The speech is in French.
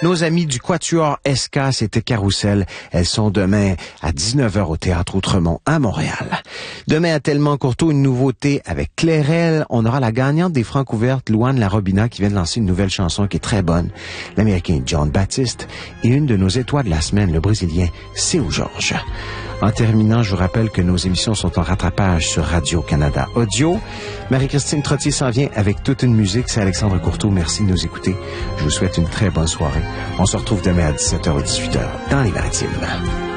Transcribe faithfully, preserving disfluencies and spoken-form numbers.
Nos amis du Quatuor S K, c'était Carousel. Elles sont demain à dix-neuf heures au Théâtre Outremont à Montréal. Demain à Tellement Courteau, une nouveauté avec Clairel. On aura la gagnante des Francs ouvertes, Louane Larobina, qui vient de lancer une nouvelle chanson qui est très bonne. L'Américain John Baptiste et une de nos étoiles de la semaine, le Brésilien Seu Jorge. En terminant, je vous rappelle que nos émissions sont en rattrapage sur Radio-Canada Audio. Marie-Christine Trottier s'en vient avec toute une musique. C'est Alexandre Courteau. Merci de nous écouter. Je vous souhaite une très bonne soirée. On se retrouve demain à dix-sept heures ou dix-huit heures dans les Maritimes.